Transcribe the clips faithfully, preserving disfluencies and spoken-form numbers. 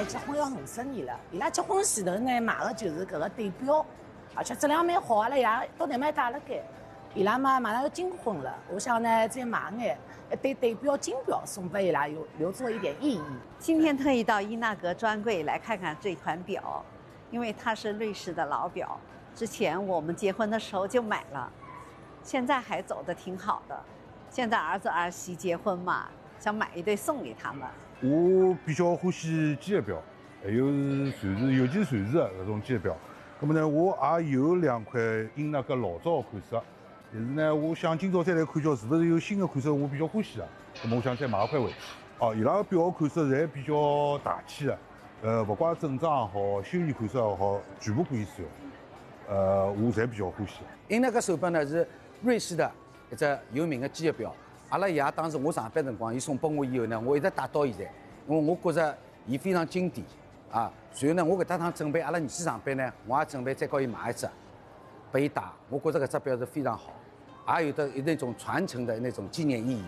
呢结婚要五十年了，伊拉结婚前头呢买的就是搿个对表，而且质量蛮好，阿拉爷到台蛮带了该。伊拉嘛马上要金婚了，我想呢再买眼一对对表金表送给伊拉，有留作一点意义。 今天特意到伊纳格专柜来看看这款表，因为它是瑞士的老表，之前我们结婚的时候就买了，现在还走得挺好的。现在儿子儿媳结婚嘛，想买一对送给他们。 我比较欢喜机械表，还有是瑞士，尤其是瑞士的搿种机械表。那么呢，我也有两块英纳格老早的款式。但是呢，我想今朝再来看叫是不是有新的款式，我比较欢喜的，那么我想再买一块回去。哦，伊拉个表款式侪比较大气的，呃，不管正装也好，休闲款式也好，全部可以使用。呃，我侪比较欢喜。 英纳格手表呢是瑞士的一只有名的机械表。阿拉爷当时我上班辰光，伊送拨我以后呢，我一直带到现在，因为我觉着伊非常经典啊。随后呢，我搿搭趟准备阿拉儿子上班呢，我也准备再告伊买一只，拨伊戴。我觉着搿只表是非常好。也有的那种传承的那种纪念意义。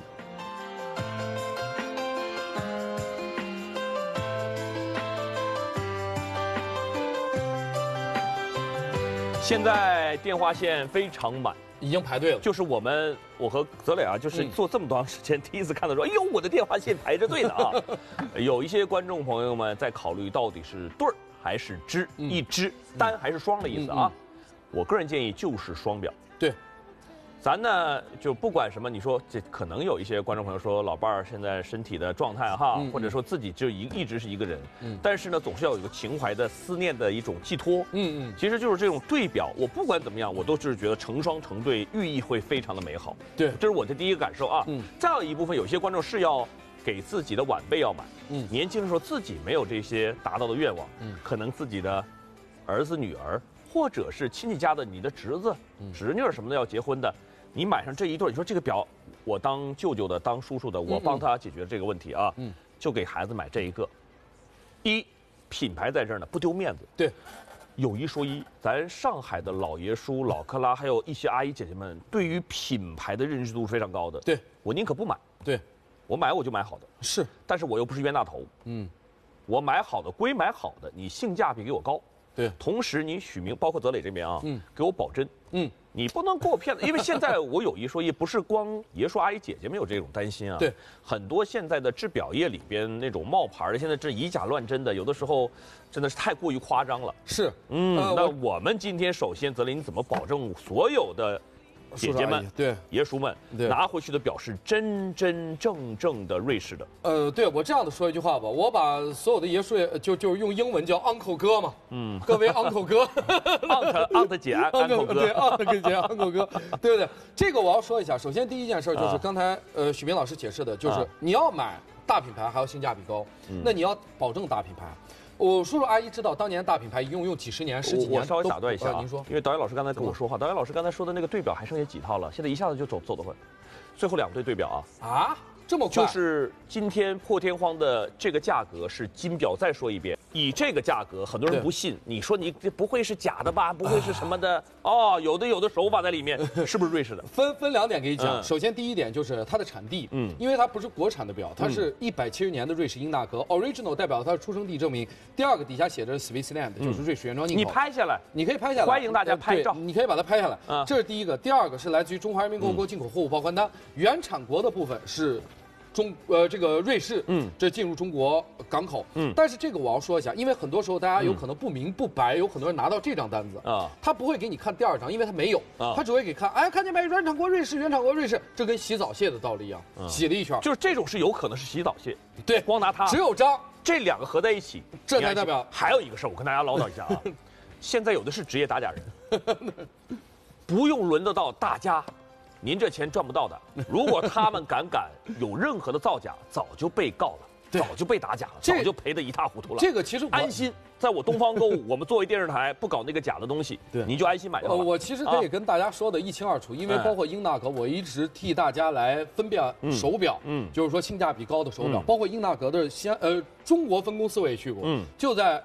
现在电话线非常满， 已经排队了。 就是我们，我和泽磊啊，就是做这么长时间，第一次看到说，哎呦，我的电话线排着队呢啊！有一些观众朋友们在考虑到底是对儿还是支，一支单还是双的意思啊？我个人建议就是双表。 对。 咱呢就不管什么，你说这可能有一些观众朋友说老伴儿现在身体的状态哈，嗯、或者说自己就一一直是一个人，嗯，但是呢总是要有一个情怀的思念的一种寄托，嗯嗯，其实就是这种对表，我不管怎么样，我都是觉得成双成对，寓意会非常的美好， 对， 这是我的第一个感受啊。嗯，再有一部分有些观众是要给自己的晚辈要买，嗯，年轻的时候自己没有这些达到的愿望，嗯，可能自己的儿子女儿或者是亲戚家的你的侄子、侄女什么的要结婚的。你买上这一对，你说这个表，我当舅舅的，当叔叔的，我帮他解决这个问题啊，嗯，就给孩子买这一个。一，品牌在这儿呢，不丢面子。 对， 有一说一，咱上海的老爷叔、老克拉，还有一些阿姨姐姐们，对于品牌的认知度是非常高的。 对， 我宁可不买。 对， 我买我就买好的。 是， 但是我又不是冤大头。嗯，我买好的归买好的，你性价比给我高。 对， 同时你许明，包括泽磊这边啊，嗯，给我保真。嗯。你不能给我骗了，因为现在我有一说一，不是光爷叔阿姨姐姐们有这种担心啊。 对， 很多现在的制表业里边那种冒牌的，现在这以假乱真的，有的时候真的是太过于夸张了。 是， 嗯，呃、那我们今天首先，泽林，你怎么保证所有的姐姐们、 对爷叔们拿回去的表是真真正正的瑞士的？ 呃，对我这样的说一句话吧，我把所有的爷叔就就是用英文叫 uncle 哥嘛，嗯，各位 uncle 哥 ，aunt aunt 姐 uncle 哥， 对 uncle 姐 uncle 哥，对不对？这个我要说一下，首先第一件事就是刚才呃许明老师解释的，就是你要买大品牌还要性价比高，那你要保证大品牌。我叔叔阿姨知道，当年大品牌一用用几十年、十几年。 我稍微打断一下啊， 您说， 因为导演老师刚才跟我说话，导演老师刚才说的那个对表还剩下几套了，现在一下子就走走得快，最后两对对表啊。 啊，这么快？ 就是今天破天荒的这个价格是金表，再说一遍，以这个价格，很多人不信，你说你这不会是假的吧？不会是什么的？哦，有的有的手法在里面，是不是瑞士的？ 分分两点给你讲，首先第一点就是它的产地，嗯，因为它不是国产的表，它是一百七十年的瑞士英纳格 ，original 代表它的出生地证明。第二个底下写着 Switzerland， 就是瑞士原装进口。 你拍下来， 你可以拍下来， 欢迎大家拍照， 你可以把它拍下来。啊，这是第一个。第二个是来自于中华人民共和国进口货物报关单，原产国的部分是。中呃，这个瑞士，嗯，这进入中国港口，嗯，但是这个我要说一下，因为很多时候大家有可能不明不白，有很多人拿到这张单子啊，他不会给你看第二张，因为他没有，啊，他只会给看，哎，看见没，原产国瑞士，原产国瑞士，这跟洗澡蟹的道理一样，洗了一圈， 就是这种是有可能是洗澡蟹， 对， 光拿它， 只有章， 这两个合在一起， 这才代表。 还有一个事儿，我跟大家唠叨一下啊，现在有的是职业打假人，不用轮得到大家。您这钱赚不到的，如果他们敢敢有任何的造假，早就被告了，早就被打假了，早就赔得一塌糊涂了。 这个其实安心，在我东方购物，我们作为电视台不搞那个假的东西，对，你就安心买就好了。 我其实可以跟大家说的一清二楚，因为包括英纳格，我一直替大家来分辨手表，嗯，就是说性价比高的手表，包括英纳格的先呃中国分公司我也去过，嗯，就在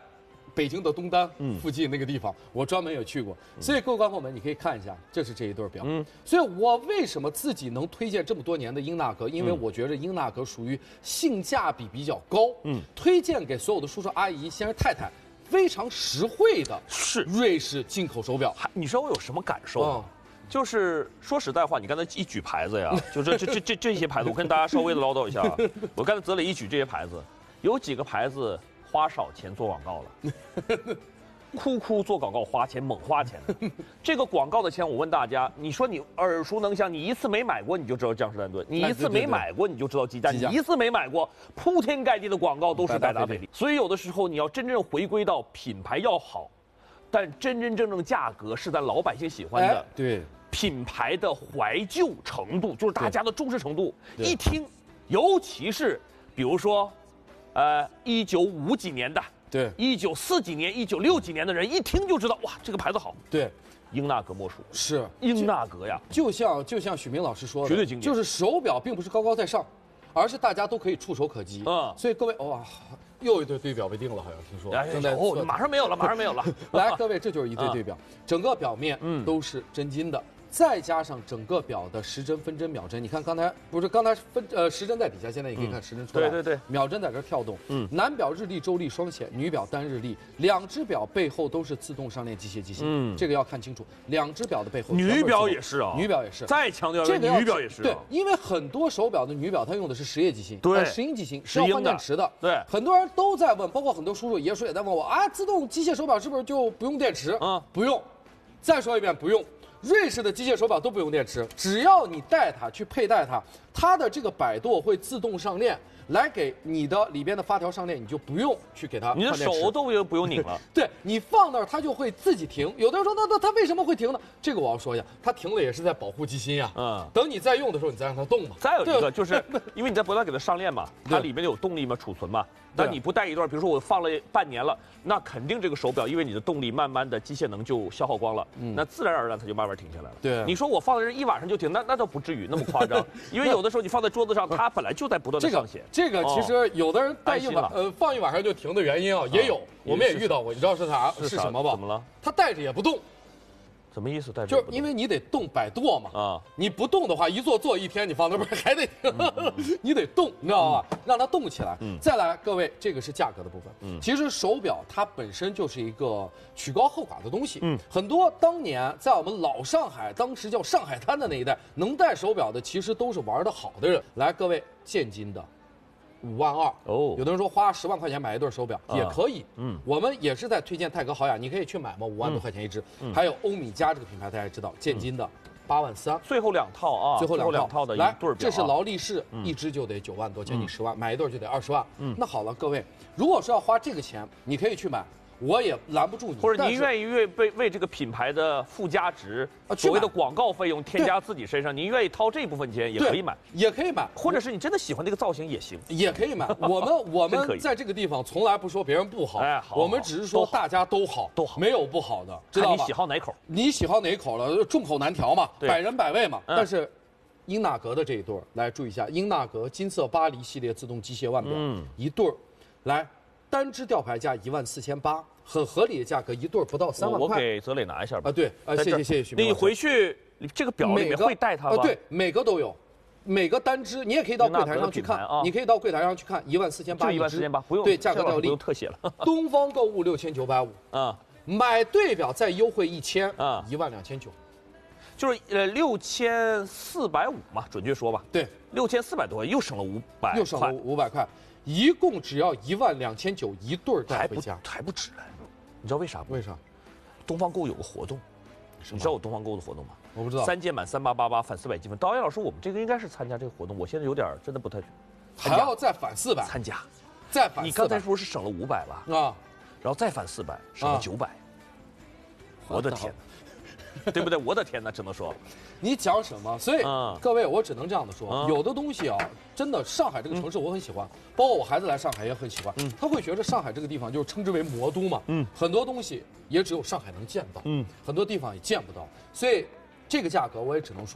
北京的东单附近那个地方，我专门也去过。所以各位观众们，你可以看一下，这是这一对表。嗯，所以我为什么自己能推荐这么多年的英纳格？因为我觉得英纳格属于性价比比较高，嗯，推荐给所有的叔叔阿姨、先生太太。非常实惠的是瑞士进口手表， 你知道我有什么感受吗？ 哦就是说实在话，你刚才一举牌子呀，就这这这这这些牌子，我跟大家稍微的唠叨一下啊。我刚才泽磊一举这些牌子，有几个牌子花少钱做广告了，哭哭做广告花钱猛花钱的。这个广告的钱，我问大家，你说你耳熟能详，你一次没买过你就知道江诗丹顿，你一次没买过你就知道基站，你一次没买过，铺天盖地的广告都是戴达菲利。所以有的时候你要真正回归到品牌要好，但真真正正价格是咱老百姓喜欢的。 哎、对。 品牌的怀旧程度，就是大家的重视程度，一听，尤其是比如说，呃，一九五几年的， 对， 一九四几年、一九六几年的人，一听就知道，哇，这个牌子好。 对， 英纳格莫属。 是英纳格呀， 就像就像许明老师说的， 绝对经典。 就是手表并不是高高在上，而是大家都可以触手可及。嗯，所以各位，哇。又一对对表被定了，好像听说正在哦，马上没有了，马上没有了。 来，各位，这就是一对对表，整个表面都是真金的，再加上整个表的时针、分针、秒针。你看刚才不是刚才分呃时针在底下，现在你可以看时针出来， 对对对， 秒针在这跳动。嗯，男表日历、周历双显，女表单日历，两只表背后都是自动上链机械机芯。嗯，这个要看清楚，两只表的背后。 女表也是啊， 女表也是。 再强调这个女表也是。 对，因为很多手表的女表它用的是实液机芯， 对， 石英机芯是要换电池的。 对， 很多人都在问，包括很多叔叔爷叔也在问我啊，自动机械手表是不是就不用电池？啊，不用。再说一遍，不用。瑞士的机械手表都不用电池，只要你带它去佩戴它，它的这个摆舵会自动上链，来给你的里边的发条上链，你就不用去给它换电池。 你的手都不用拧了。 对，你放那儿它就会自己停。有的人说，那那它为什么会停呢？这个我要说一下，它停了也是在保护机芯呀。嗯。等你再用的时候，你再让它动嘛。 再有一个就是，因为你在脖子上给它上链嘛，它里面有动力嘛，储存嘛。那你不带一段，比如说我放了半年了，那肯定这个手表因为你的动力慢慢的机械能就消耗光了，嗯，那自然而然它就慢慢停下来了。 对， 你说我放在这一晚上就停，那那倒不至于那么夸张，因为有的时候你放在桌子上，它本来就在不断的上显。 这个其实有的人带一晚呃放一晚上就停的原因啊也有，我们也遇到过，你知道是啥是什么吧？ 怎么了？ 它带着也不动。 什么意思？带就是因为你得动摆舵嘛啊！你不动的话，一坐坐一天，你放那边还得停，你得动，你知道吧？让它动起来。再来，各位，这个是价格的部分。其实手表它本身就是一个曲高和寡的东西。嗯，很多当年在我们老上海，当时叫上海滩的那一带，能戴手表的，其实都是玩得好的人。来，各位，现金的。五万二哦，有的人说花十万块钱买一对手表也可以，嗯，我们也是在推荐泰格豪雅，你可以去买嘛，五万多块钱一只。还有欧米茄这个品牌，大家知道，现金的八万三， 最后两套啊， 最后两套的一对表， 这是劳力士，一只就得九万多，将近十万，买一对就得二十万。嗯，那好了，各位，如果说要花这个钱，你可以去买。我也拦不住你， 或者您愿意为为为这个品牌的附加值，所谓的广告费用添加自己身上，您愿意掏这部分钱也可以买， 也可以买， 或者是你真的喜欢这个造型也行， 也可以买。我们我们在这个地方从来不说别人不好，哎，好，我们只是说大家都好， 都好， 没有不好的，知道吧？ 你喜好哪口？ 你喜好哪口了？众口难调嘛，百人百味嘛。但是，英纳格的这一对来注意一下，英纳格金色巴黎系列自动机械腕表，一对儿，来。单只吊牌价一万四千八，很合理的价格，一对不到三万块。 我给泽磊拿一下吧。 啊，对，啊，谢谢谢谢徐明。 你回去这个表里面会带它吗？ 啊，对，每个都有，每个单只你也可以到柜台上去看，你可以到柜台上去看，一万四千八， 一万四千八，不用对价格掉力， 不用特写了。 东方购物六千九百五，啊，买对表再优惠一千，啊，一万两千九， 就是呃六千四百五嘛，准确说吧。 对， 六千四百多，又省了五百， 又省了五百块。一共只要一万两千九一对儿带回家， 还不止嘞！你知道为啥不？ 为啥？ 东方购有个活动，你知道有东方购的活动吗？ 我不知道。 三件满三八八八返四百积分。导演老师，我们这个应该是参加这个活动，我现在有点真的不太。 还要再返四百？ 参加， 再返。 你刚才说是省了五百吧？啊，然后再返四百，省了九百。我的天！对不对？我的天哪，只能说， 你讲什么？所以、嗯、各位，我只能这样的说，嗯、有的东西啊，真的，上海这个城市我很喜欢，嗯、包括我孩子来上海也很喜欢。嗯，他会觉得上海这个地方就是称之为魔都嘛。嗯，很多东西也只有上海能见到。嗯，很多地方也见不到。所以这个价格我也只能说，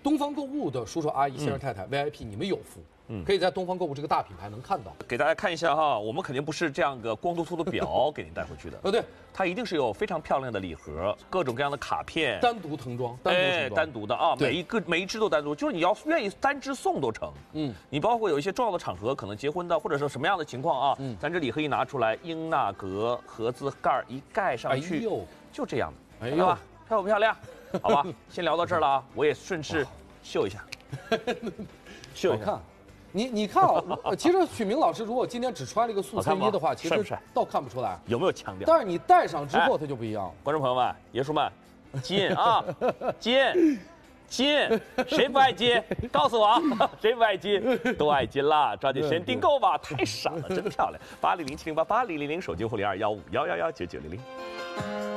东方购物的叔叔阿姨、先生太太 V I P，你们有福。嗯，可以在东方购物这个大品牌能看到。 给大家看一下哈，我们肯定不是这样个光秃秃的表给您带回去的。 呃，对， 它一定是有非常漂亮的礼盒，各种各样的卡片， 单独盛装，单独盛装， 单独的啊，每一个每一只都单独，就是你要愿意单只送都成。嗯，你包括有一些重要的场合，可能结婚的或者是什么样的情况啊，嗯，咱这礼盒一拿出来，英纳格盒子盖儿一盖上去，哎呦，就这样的，哎呦，吧，漂不漂亮？好吧，先聊到这儿了啊，我也顺势秀一下，秀一下。 你你看啊，其实许明老师如果今天只穿了一个素衬衣的话，其实倒看不出来有没有腔调。 但是你戴上之后，它就不一样了。 观众朋友们、爷叔们，金啊，金，金，谁不爱金？告诉我啊，谁不爱金？都爱金啦，抓紧先订购吧，太闪了，真漂亮。八零零七零八八零零零手机或零二幺五幺幺幺九九零零。